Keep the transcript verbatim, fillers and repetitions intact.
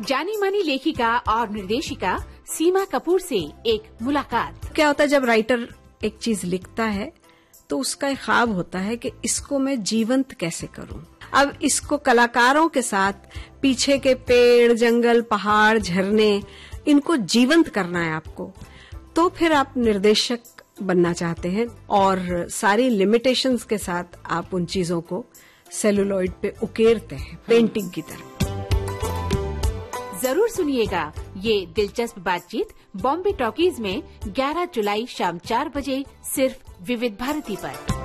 जानी मानी लेखिका और निर्देशिका सीमा कपूर से एक मुलाकात। क्या होता है जब राइटर एक चीज लिखता है तो उसका एक ख्वाब होता है कि इसको मैं जीवंत कैसे करूं। अब इसको कलाकारों के साथ पीछे के पेड़, जंगल, पहाड़, झरने, इनको जीवंत करना है आपको। तो फिर आप निर्देशक बनना चाहते हैं और सारी लिमिटेशंस के साथ आप उन चीजों को सेलुलॉइड पे उकेरते हैं पेंटिंग की तरह। जरूर सुनिएगा ये दिलचस्प बातचीत बॉम्बे टॉकीज में ग्यारह जुलाई शाम चार बजे सिर्फ विविध भारती पर।